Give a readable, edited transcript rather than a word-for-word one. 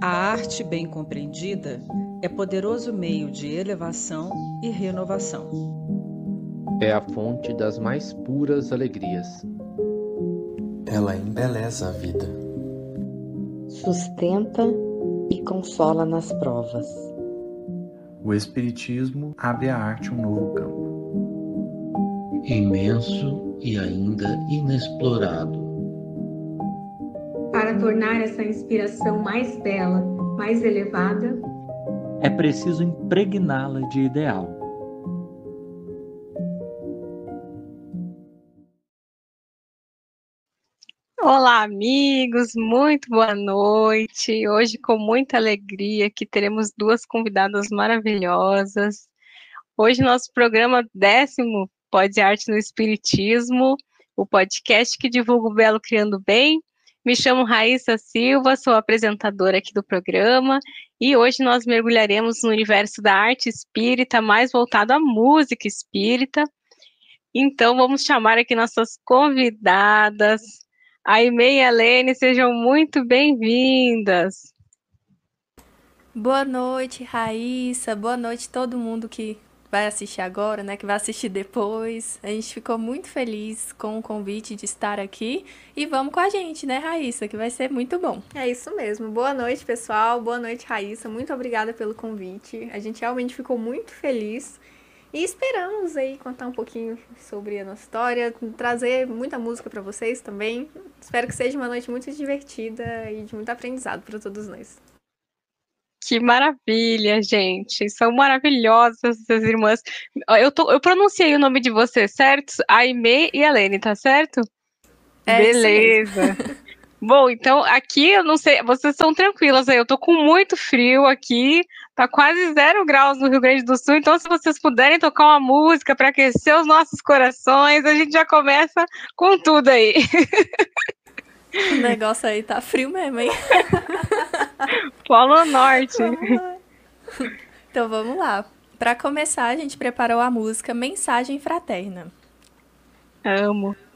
A arte bem compreendida é poderoso meio de elevação e renovação. É a fonte das mais puras alegrias. Ela embeleza a vida. Sustenta e consola nas provas. O Espiritismo abre à arte um novo campo. Imenso e ainda inexplorado. Para tornar essa inspiração mais bela, mais elevada, é preciso impregná-la de ideal. Olá, amigos, muito boa noite. Hoje, com muita alegria, que teremos duas convidadas maravilhosas. Hoje, nosso programa 10º Pod Arte no Espiritismo, o podcast que divulga o belo criando bem. Me chamo Raíssa Silva, sou apresentadora aqui do programa e hoje nós mergulharemos no universo da arte espírita, mais voltado à música espírita. Então, vamos chamar aqui nossas convidadas. Aimee e Helene, sejam muito bem-vindas. Boa noite, Raíssa. Boa noite a todo mundo que vai assistir agora, né? Que vai assistir depois. A gente ficou muito feliz com o convite de estar aqui. E vamos com a gente, né, Raíssa? Que vai ser muito bom. É isso mesmo. Boa noite, pessoal. Boa noite, Raíssa. Muito obrigada pelo convite. A gente realmente ficou muito feliz. E esperamos aí contar um pouquinho sobre a nossa história, trazer muita música para vocês também. Espero que seja uma noite muito divertida e de muito aprendizado para todos nós. Que maravilha, gente. São maravilhosas essas irmãs. Eu pronunciei o nome de vocês, certo? Aimee e Helene, tá certo? É beleza. Bom, então aqui eu não sei, vocês são tranquilas aí, eu tô com muito frio aqui, tá quase 0 graus no Rio Grande do Sul, então se vocês puderem tocar uma música para aquecer os nossos corações, a gente já começa com tudo aí. O negócio aí tá frio mesmo, hein? Polo Norte. Então vamos lá. Para começar, a gente preparou a música Mensagem Fraterna. Amo.